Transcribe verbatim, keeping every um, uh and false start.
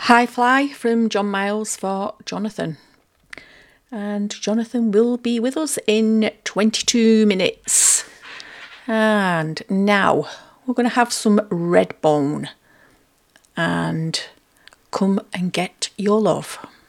High Fly from John Miles for Jonathan. And Jonathan will be with us in twenty-two minutes. And now we're going to have some Redbone and Come and Get Your Love.